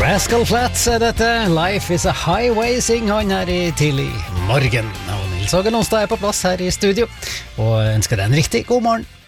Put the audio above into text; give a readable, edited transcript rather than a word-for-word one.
Rascal Flatts er dette. Life is a highway, synger han her i tidlig morgen. Og Nils Åge Lonstad er på plass her i studio og ønsker deg en riktig god morgen.